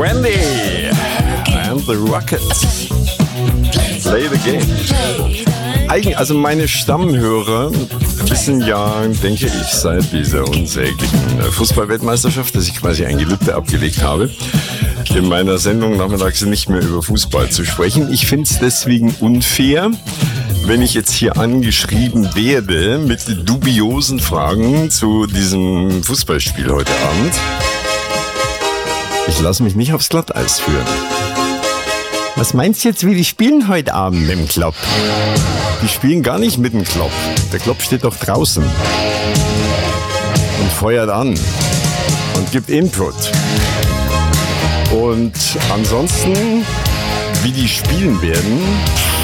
Randy and the Rockets. Play the game. Also meine Stammhörer wissen ja, denke ich, seit dieser unsäglichen Fußball-Weltmeisterschaft, dass ich quasi ein Gelübde abgelegt habe, in meiner Sendung nachmittags nicht mehr über Fußball zu sprechen. Ich finde es deswegen unfair, wenn ich jetzt hier angeschrieben werde mit dubiosen Fragen zu diesem Fußballspiel heute Abend. Ich lasse mich nicht aufs Glatteis führen. Was meinst du jetzt, wie die spielen heute Abend mit dem Klopp? Die spielen gar nicht mit dem Klopp. Der Klopp steht doch draußen und feuert an und gibt Input. Und ansonsten, wie die spielen werden,